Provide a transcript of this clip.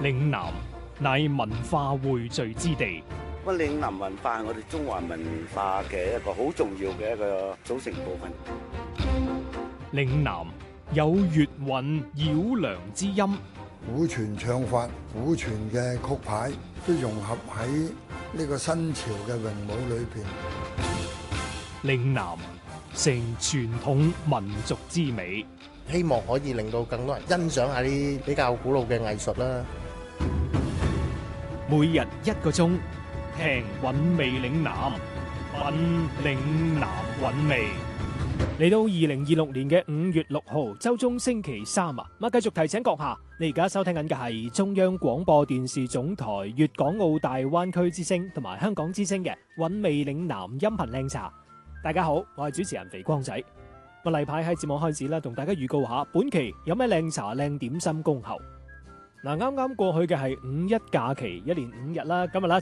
嶺南乃文化匯聚之地， 咁嶺南文化係我哋中華文化嘅一個好重要嘅一個組成部分。 嶺南有粵韻繞梁之音， 古傳唱法、古傳嘅曲牌都融合喺呢個新潮嘅詠舞裏邊。 嶺南成傳統民族之美， 希望可以令到更多人欣賞下啲比較古老嘅藝術啦。 每日1個鐘，聽韻味嶺南，品嶺南韻味。嚟到2026年嘅5月6號，周中星期三啊！咁繼續提醒閣下，你而家收聽緊嘅係中央廣播電視總台粵港澳大灣區之聲同埋香港之聲嘅韻味嶺南音頻靚茶。大家好，我係主持人肥光仔。例牌喺節目開始啦，同大家預告下本期有咩靚茶靚點心恭候。嗱，啱啱過去嘅係5·1假期，1連5日啦。今日啦，